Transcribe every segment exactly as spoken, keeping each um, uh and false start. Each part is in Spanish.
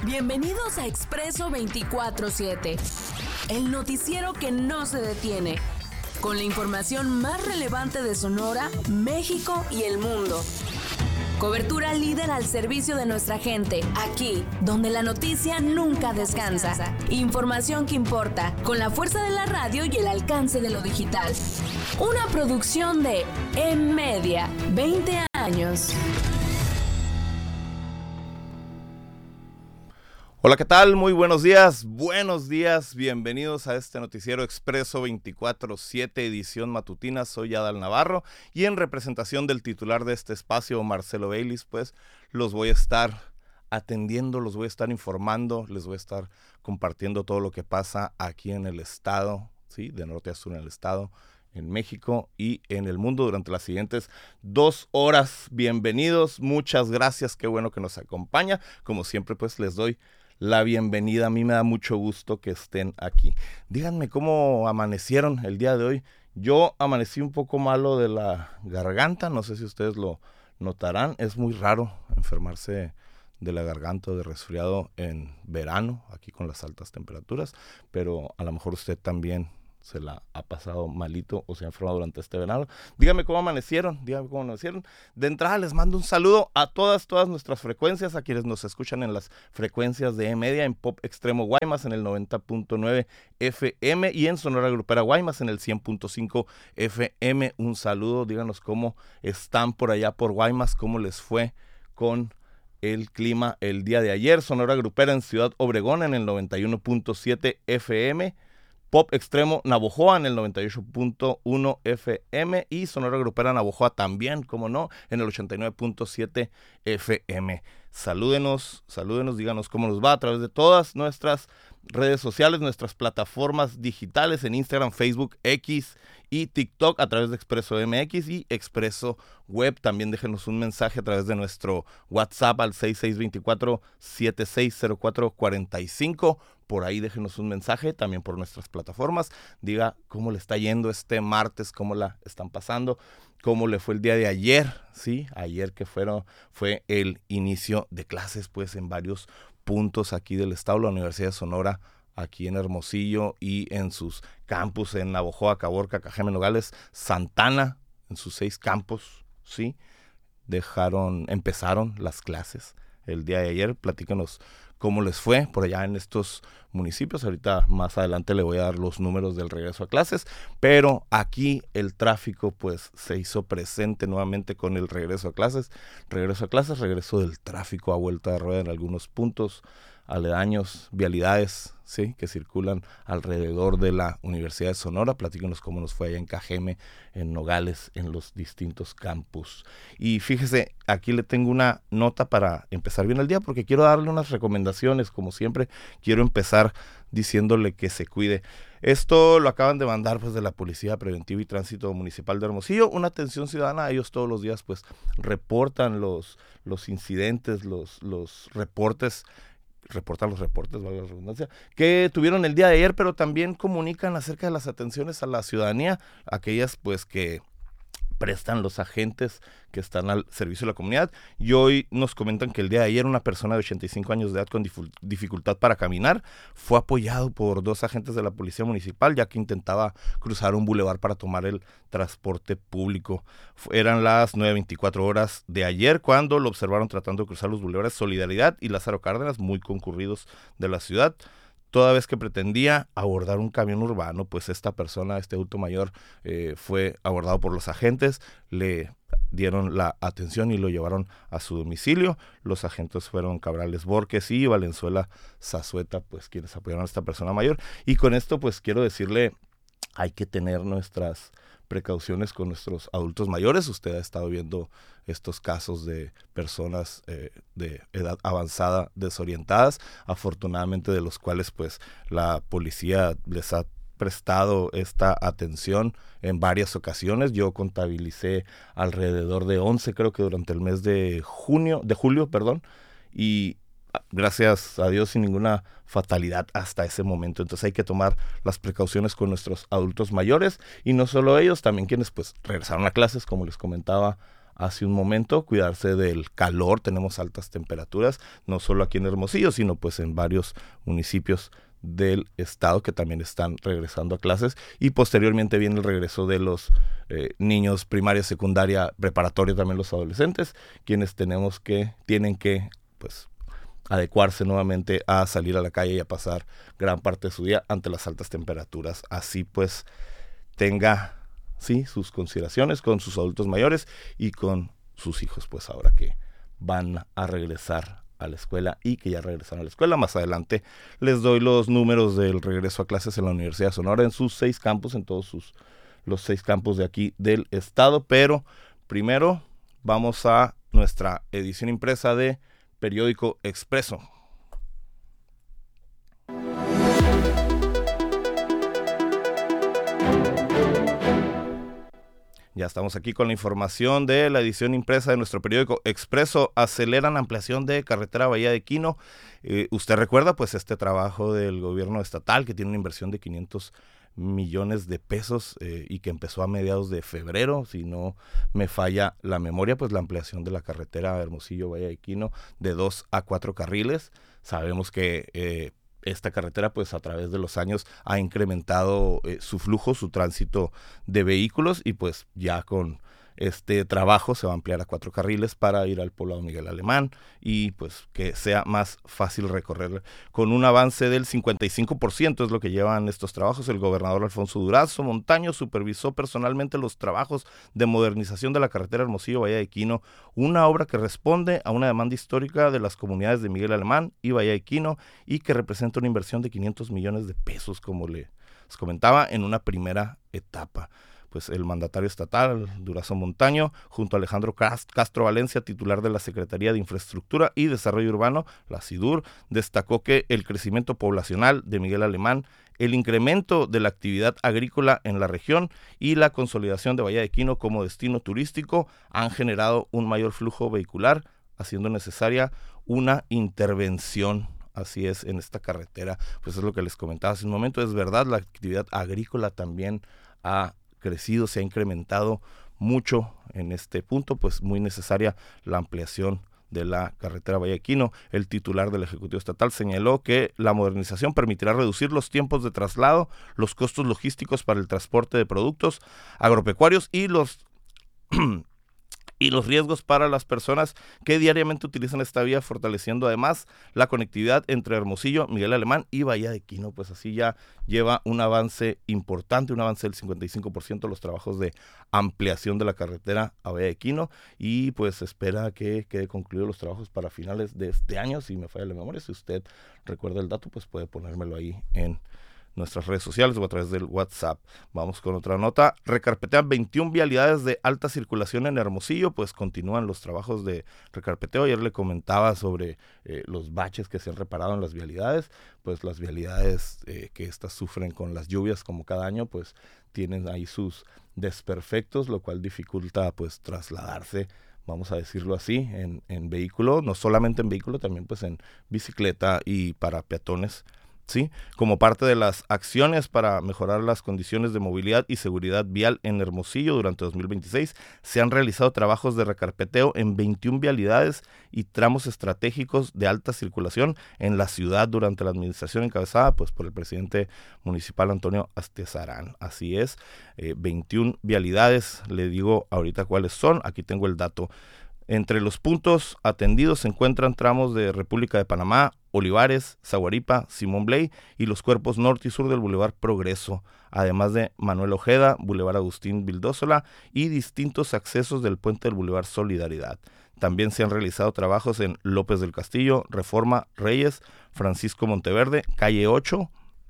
Bienvenidos a Expreso veinticuatro siete, el noticiero que no se detiene, con la información más relevante de Sonora, México y el mundo. Cobertura líder al servicio de nuestra gente, aquí, donde la noticia nunca descansa. Información que importa, con la fuerza de la radio y el alcance de lo digital. Una producción de E-Media, veinte años. Hola, ¿qué tal? Muy buenos días, buenos días, bienvenidos a este noticiero Expreso veinticuatro siete, edición matutina. Soy Adal Navarro y en representación del titular de este espacio, Marcelo Baylis, pues los voy a estar atendiendo, los voy a estar informando, les voy a estar compartiendo todo lo que pasa aquí en el estado, ¿sí? De norte a sur en el estado, en México y en el mundo durante las siguientes dos horas. Bienvenidos, muchas gracias, qué bueno que nos acompaña. Como siempre, pues les doy la bienvenida. A mí me da mucho gusto que estén aquí. Díganme cómo amanecieron el día de hoy. Yo amanecí un poco malo de la garganta, no sé si ustedes lo notarán. Es muy raro enfermarse de la garganta o de resfriado en verano, aquí con las altas temperaturas, pero a lo mejor usted también se la ha pasado malito o se ha enfermado durante este verano. Díganme cómo amanecieron, díganme cómo amanecieron. De entrada les mando un saludo a todas, todas nuestras frecuencias, a quienes nos escuchan en las frecuencias de E-Media, en Pop Extremo Guaymas en el noventa punto nueve F M y en Sonora Grupera Guaymas en el cien punto cinco F M. Un saludo, díganos cómo están por allá por Guaymas, cómo les fue con el clima el día de ayer. Sonora Grupera en Ciudad Obregón en el noventa y uno punto siete F M. Pop Extremo Navojoa en el noventa y ocho punto uno F M y Sonora Grupera Navojoa también, como no, en el ochenta y nueve punto siete F M. Salúdenos, salúdenos, díganos cómo nos va a través de todas nuestras redes sociales, nuestras plataformas digitales en Instagram, Facebook, X y TikTok a través de Expreso M X y Expreso Web. También déjenos un mensaje a través de nuestro WhatsApp al seis seis dos cuatro, siete seis cero cuatro cuatro cinco. Por ahí déjenos un mensaje, también por nuestras plataformas. Diga cómo le está yendo este martes, cómo la están pasando, cómo le fue el día de ayer, ¿sí? Ayer que fueron, fue el inicio de clases, pues en varios puntos aquí del estado, la Universidad de Sonora, aquí en Hermosillo y en sus campus en Navojoa, Caborca, Cajeme, Nogales, Santana, en sus seis campus, ¿sí? Dejaron, empezaron las clases el día de ayer. Platícanos cómo les fue por allá en estos municipios. Ahorita más adelante le voy a dar los números del regreso a clases, pero aquí el tráfico pues se hizo presente nuevamente con el regreso a clases, regreso a clases, regreso del tráfico a vuelta de rueda en algunos puntos aledaños, vialidades, sí, que circulan alrededor de la Universidad de Sonora. Platícanos cómo nos fue allá en Cajeme, en Nogales, en los distintos campus. Y fíjese, aquí le tengo una nota para empezar bien el día, porque quiero darle unas recomendaciones. Como siempre, quiero empezar diciéndole que se cuide. Esto lo acaban de mandar pues de la Policía Preventiva y Tránsito Municipal de Hermosillo, una atención ciudadana. Ellos todos los días pues reportan los, los incidentes, los, los reportes reportan los reportes, valga la redundancia, que tuvieron el día de ayer, pero también comunican acerca de las atenciones a la ciudadanía, aquellas pues que prestan los agentes que están al servicio de la comunidad. Y hoy nos comentan que el día de ayer una persona de ochenta y cinco años de edad con dif- dificultad para caminar fue apoyado por dos agentes de la Policía Municipal, ya que intentaba cruzar un bulevar para tomar el transporte público. Eran las nueve veinticuatro horas de ayer cuando lo observaron tratando de cruzar los bulevares Solidaridad y Lázaro Cárdenas, muy concurridos de la ciudad. Toda vez que pretendía abordar un camión urbano, pues esta persona, este adulto mayor, eh, fue abordado por los agentes, le dieron la atención y lo llevaron a su domicilio. Los agentes fueron Cabrales Borges y Valenzuela Zazueta, pues quienes apoyaron a esta persona mayor. Y con esto, pues quiero decirle, hay que tener nuestras precauciones con nuestros adultos mayores. Usted ha estado viendo estos casos de personas eh, de edad avanzada desorientadas, afortunadamente de los cuales pues la policía les ha prestado esta atención en varias ocasiones. Yo contabilicé alrededor de once, creo que durante el mes de junio, de julio, perdón, y gracias a Dios sin ninguna fatalidad hasta ese momento. Entonces hay que tomar las precauciones con nuestros adultos mayores, y no solo ellos, también quienes pues regresaron a clases, como les comentaba hace un momento, cuidarse del calor, tenemos altas temperaturas, no solo aquí en Hermosillo, sino pues en varios municipios del estado que también están regresando a clases, y posteriormente viene el regreso de los eh, niños primaria, secundaria, preparatoria, también los adolescentes, quienes tenemos que, tienen que pues adecuarse nuevamente a salir a la calle y a pasar gran parte de su día ante las altas temperaturas. Así pues tenga sí sus consideraciones con sus adultos mayores y con sus hijos, pues ahora que van a regresar a la escuela y que ya regresaron a la escuela. Más adelante les doy los números del regreso a clases en la Universidad de Sonora en sus seis campus, en todos sus los seis campus de aquí del estado, pero primero vamos a nuestra edición impresa de Periódico Expreso. Ya estamos aquí con la información de la edición impresa de nuestro periódico Expreso. Aceleran ampliación de carretera Bahía de Quino. Eh, usted recuerda pues este trabajo del gobierno estatal que tiene una inversión de quinientos millones de pesos eh, y que empezó a mediados de febrero, si no me falla la memoria, pues la ampliación de la carretera Hermosillo Bahía de Quino de dos a cuatro carriles. Sabemos que eh, esta carretera pues a través de los años ha incrementado eh, su flujo, su tránsito de vehículos, y pues ya con este trabajo se va a ampliar a cuatro carriles para ir al poblado Miguel Alemán y pues que sea más fácil recorrer. Con un avance del cincuenta y cinco por ciento es lo que llevan estos trabajos. El gobernador Alfonso Durazo Montaño supervisó personalmente los trabajos de modernización de la carretera Hermosillo Bahía de Quino, una obra que responde a una demanda histórica de las comunidades de Miguel Alemán y Bahía de Quino y que representa una inversión de quinientos millones de pesos, como les comentaba, en una primera etapa. Pues el mandatario estatal, Durazo Montaño, junto a Alejandro Castro Valencia, titular de la Secretaría de Infraestructura y Desarrollo Urbano, la SIDUR, destacó que el crecimiento poblacional de Miguel Alemán, el incremento de la actividad agrícola en la región y la consolidación de Bahía de Quino como destino turístico han generado un mayor flujo vehicular, haciendo necesaria una intervención. Así es, en esta carretera, pues es lo que les comentaba hace un momento, es verdad, la actividad agrícola también ha crecido, se ha incrementado mucho en este punto, pues muy necesaria la ampliación de la carretera Bahía de Quino. El titular del Ejecutivo Estatal señaló que la modernización permitirá reducir los tiempos de traslado, los costos logísticos para el transporte de productos agropecuarios y los y los riesgos para las personas que diariamente utilizan esta vía, fortaleciendo además la conectividad entre Hermosillo, Miguel Alemán y Bahía de Quino. Pues así ya lleva un avance importante, un avance del cincuenta y cinco por ciento los trabajos de ampliación de la carretera a Bahía de Quino, y pues espera que quede concluidos los trabajos para finales de este año, si me falla la memoria. Si usted recuerda el dato, pues puede ponérmelo ahí en nuestras redes sociales o a través del WhatsApp. Vamos con otra nota. Recarpetean veintiuna vialidades de alta circulación en Hermosillo, pues continúan los trabajos de recarpeteo. Ayer le comentaba sobre eh, los baches que se han reparado en las vialidades, pues las vialidades eh, que estas sufren con las lluvias como cada año, pues tienen ahí sus desperfectos, lo cual dificulta pues trasladarse, vamos a decirlo así, en, en vehículo, no solamente en vehículo, también pues en bicicleta y para peatones. Sí, como parte de las acciones para mejorar las condiciones de movilidad y seguridad vial en Hermosillo durante dos mil veintiséis, se han realizado trabajos de recarpeteo en veintiuna vialidades y tramos estratégicos de alta circulación en la ciudad durante la administración encabezada pues por el presidente municipal Antonio Astezarán. Así es, eh, veintiuna vialidades, le digo ahorita cuáles son, aquí tengo el dato. Entre los puntos atendidos se encuentran tramos de República de Panamá, Olivares, Zaguaripa, Simón Bley y los cuerpos norte y sur del Boulevard Progreso, además de Manuel Ojeda, Boulevard Agustín Vildósola y distintos accesos del puente del Boulevard Solidaridad. También se han realizado trabajos en López del Castillo, Reforma, Reyes, Francisco Monteverde, Calle ocho,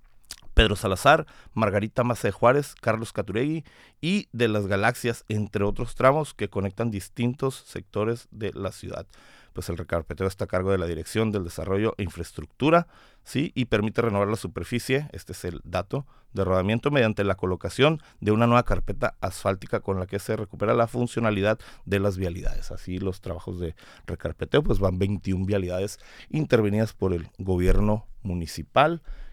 Pedro Salazar, Margarita Maza de Juárez, Carlos Caturegui y de las Galaxias, entre otros tramos que conectan distintos sectores de la ciudad. Pues el recarpeteo está a cargo de la Dirección del Desarrollo e Infraestructura, ¿sí? Y permite renovar la superficie, este es el dato, de rodamiento mediante la colocación de una nueva carpeta asfáltica con la que se recupera la funcionalidad de las vialidades. Así los trabajos de recarpeteo, pues van veintiuna vialidades intervenidas por el gobierno municipal.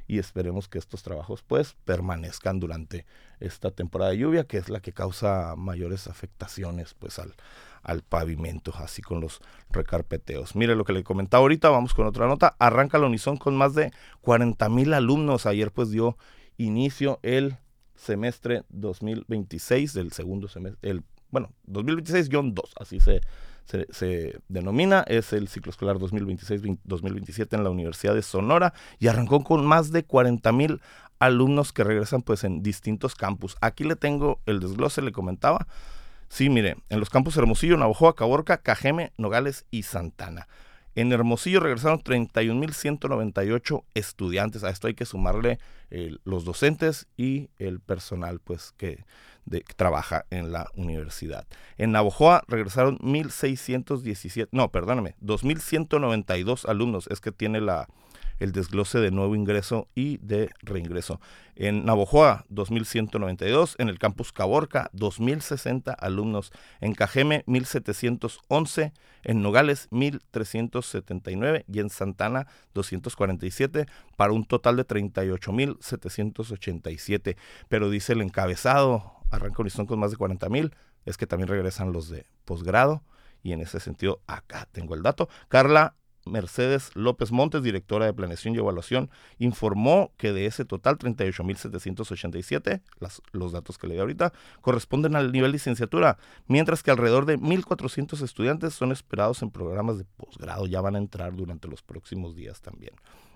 y esperemos que estos trabajos pues permanezcan durante esta temporada de lluvia, que es la que causa mayores afectaciones pues al, al pavimento, así con los recarpeteos. Mire lo que le comentaba ahorita, vamos con otra nota. Arranca la Unison con más de cuarenta mil alumnos. Ayer pues dio inicio el semestre dos mil veintiséis, del segundo semestre, el, bueno, dos mil veintiséis guión dos, así se, se, se denomina, es el ciclo escolar dos mil veintiséis dos mil veintisiete en la Universidad de Sonora, y arrancó con más de cuarenta mil alumnos que regresan pues en distintos campus. Aquí le tengo el desglose, le comentaba. Sí, mire, en los campus Hermosillo, Navojoa, Caborca, Cajeme, Nogales y Santana. En Hermosillo regresaron treinta y un mil ciento noventa y ocho estudiantes. A esto hay que sumarle eh, los docentes y el personal pues que, de, que trabaja en la universidad. En Navojoa regresaron mil seiscientos diecisiete, no, perdóname, dos mil ciento noventa y dos alumnos. Es que tiene la, el desglose de nuevo ingreso y de reingreso. En Navojoa, dos mil ciento noventa y dos. En el campus Caborca, dos mil sesenta alumnos. En Cajeme, mil setecientos once. En Nogales, mil trescientos setenta y nueve. Y en Santana, doscientos cuarenta y siete, para un total de treinta y ocho mil setecientos ochenta y siete. Pero dice el encabezado, arranca Unison con más de cuarenta mil, es que también regresan los de posgrado. Y en ese sentido, acá tengo el dato. Carla Mercedes López Montes, directora de Planeación y Evaluación, informó que de ese total, treinta y ocho mil setecientos ochenta y siete, las, los datos que le di ahorita, corresponden al nivel licenciatura, mientras que alrededor de mil cuatrocientos estudiantes son esperados en programas de posgrado, ya van a entrar durante los próximos días también.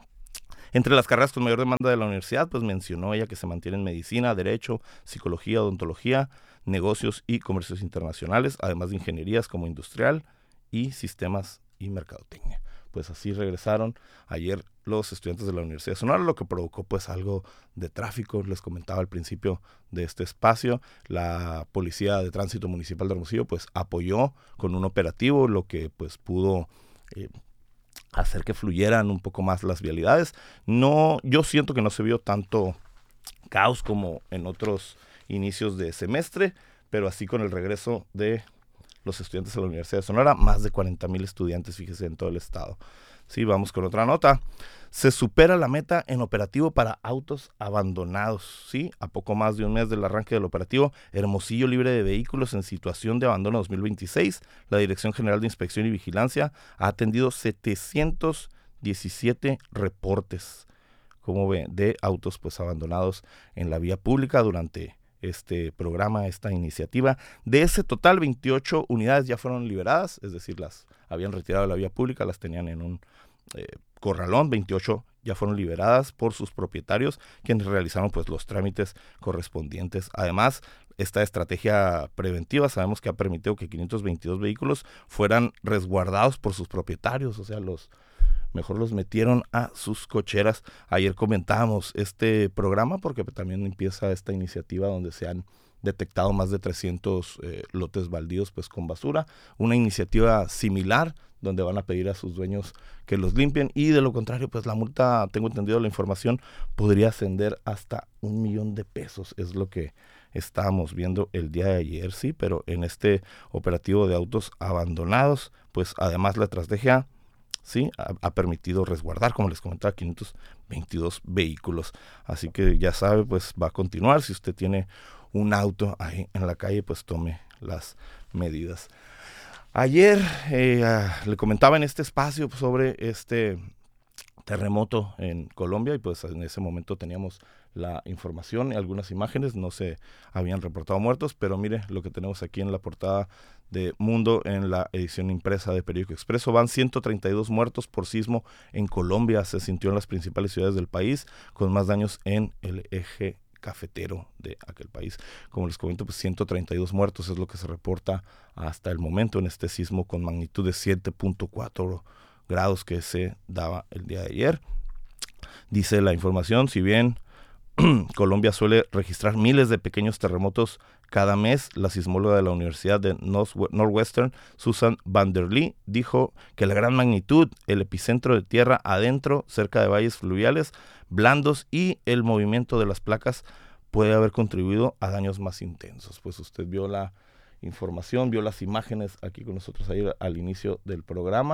Entre las carreras con mayor demanda de la universidad, pues mencionó ella que se mantienen medicina, derecho, psicología, odontología, negocios y comercios internacionales, además de ingenierías como industrial y sistemas y mercadotecnia. Pues así regresaron ayer los estudiantes de la Universidad de Sonora, lo que provocó pues algo de tráfico. Les comentaba al principio de este espacio, la Policía de Tránsito Municipal de Hermosillo pues apoyó con un operativo, lo que pues pudo eh, hacer que fluyeran un poco más las vialidades. No, yo siento que no se vio tanto caos como en otros inicios de semestre, pero así con el regreso de los estudiantes de la Universidad de Sonora, más de cuarenta mil estudiantes, fíjese, en todo el estado. Sí, vamos con otra nota. Se supera la meta en operativo para autos abandonados. Sí, a poco más de un mes del arranque del operativo Hermosillo Libre de Vehículos en Situación de Abandono dos mil veintiséis, la Dirección General de Inspección y Vigilancia ha atendido setecientos diecisiete reportes, como ve, de autos pues abandonados en la vía pública durante este programa, esta iniciativa. De ese total, veintiocho unidades ya fueron liberadas, es decir, las habían retirado de la vía pública, las tenían en un eh, corralón. veintiocho ya fueron liberadas por sus propietarios, quienes realizaron pues los trámites correspondientes. Además, esta estrategia preventiva sabemos que ha permitido que quinientos veintidós vehículos fueran resguardados por sus propietarios, o sea, los mejor los metieron a sus cocheras. Ayer comentábamos este programa porque también empieza esta iniciativa donde se han detectado más de trescientos eh, lotes baldíos pues con basura. Una iniciativa similar donde van a pedir a sus dueños que los limpien, y de lo contrario pues la multa, tengo entendido la información, podría ascender hasta un millón de pesos. Es lo que estábamos viendo el día de ayer, sí, pero en este operativo de autos abandonados, pues además la estrategia sí, ha, ha permitido resguardar, como les comentaba, quinientos veintidós vehículos. Así que ya sabe, pues va a continuar. Si usted tiene un auto ahí en la calle, pues tome las medidas. Ayer eh, le comentaba en este espacio sobre este terremoto en Colombia, y pues en ese momento teníamos la información y algunas imágenes, no se habían reportado muertos, pero mire lo que tenemos aquí en la portada de Mundo en la edición impresa de Periódico Expreso. Van ciento treinta y dos muertos por sismo en Colombia. Se sintió en las principales ciudades del país, con más daños en el eje cafetero de aquel país. Como les comento, pues ciento treinta y dos muertos es lo que se reporta hasta el momento en este sismo con magnitud de siete punto cuatro grados que se daba el día de ayer. Dice la información, si bien Colombia suele registrar miles de pequeños terremotos cada mes, la sismóloga de la Universidad de Northwestern, Susan Van der Lee, dijo que la gran magnitud, el epicentro de tierra adentro, cerca de valles fluviales blandos y el movimiento de las placas puede haber contribuido a daños más intensos. Pues usted vio la información, vio las imágenes aquí con nosotros ayer al inicio del programa,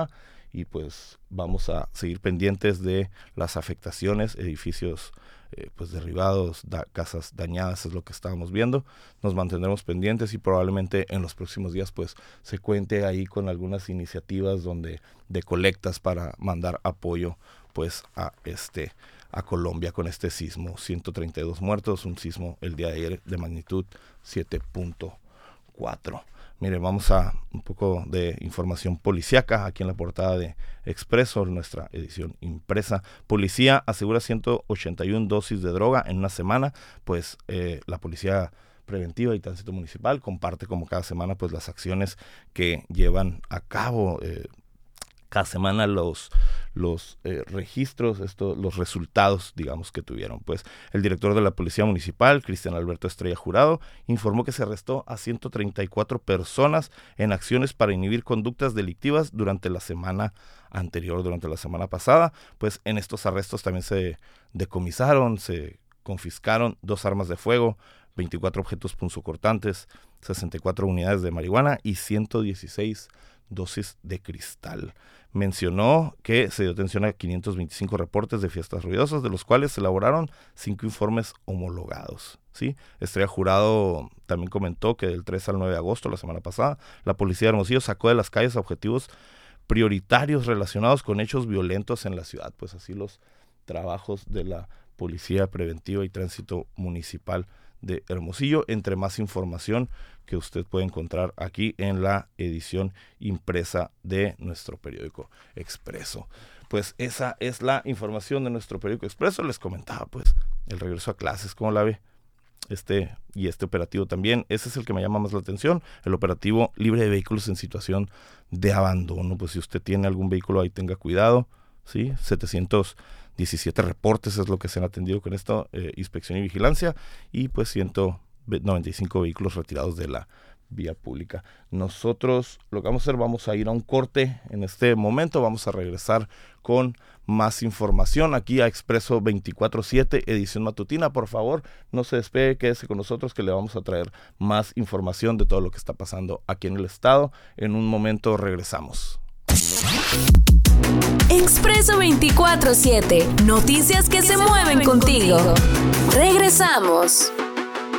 y pues vamos a seguir pendientes de las afectaciones, edificios eh, pues derribados, da, casas dañadas, es lo que estábamos viendo. Nos mantendremos pendientes y probablemente en los próximos días pues se cuente ahí con algunas iniciativas donde de colectas para mandar apoyo pues a este a Colombia con este sismo. ciento treinta y dos muertos, un sismo el día de ayer de magnitud siete punto cuatro. Mire, vamos a un poco de información policíaca aquí en la portada de Expreso, nuestra edición impresa. Policía asegura ciento ochenta y una dosis de droga en una semana. Pues eh, la Policía Preventiva y Tránsito Municipal comparte como cada semana pues las acciones que llevan a cabo. Eh, cada semana los, los eh, registros, esto, los resultados, digamos, que tuvieron. Pues el director de la Policía Municipal, Cristian Alberto Estrella Jurado, informó que se arrestó a ciento treinta y cuatro personas en acciones para inhibir conductas delictivas durante la semana anterior, durante la semana pasada. Pues en estos arrestos también se decomisaron, se confiscaron dos armas de fuego, veinticuatro objetos punzocortantes, sesenta y cuatro unidades de marihuana y ciento dieciséis dosis de cristal. Mencionó que se dio atención a quinientos veinticinco reportes de fiestas ruidosas, de los cuales se elaboraron cinco informes homologados. ¿Sí? Estrella Jurado también comentó que del tres al nueve de agosto, la semana pasada, la Policía de Hermosillo sacó de las calles objetivos prioritarios relacionados con hechos violentos en la ciudad. Pues así los trabajos de la Policía Preventiva y Tránsito Municipal de Hermosillo. Entre más información que usted puede encontrar aquí en la edición impresa de nuestro periódico Expreso. Pues esa es la información de nuestro periódico Expreso. Les comentaba pues el regreso a clases, ¿cómo la ve? Este y este operativo también, ese es el que me llama más la atención, el operativo libre de vehículos en situación de abandono. Pues si usted tiene algún vehículo ahí, tenga cuidado, ¿sí? setecientos diecisiete reportes es lo que se han atendido con esta eh, inspección y vigilancia, y pues ciento noventa y cinco vehículos retirados de la vía pública. Nosotros lo que vamos a hacer, vamos a ir a un corte en este momento, vamos a regresar con más información aquí a Expreso veinticuatro siete, edición matutina. Por favor, no se despegue, quédese con nosotros que le vamos a traer más información de todo lo que está pasando aquí en el estado. En un momento regresamos. Expreso veinticuatro siete, noticias que se mueven contigo. Regresamos.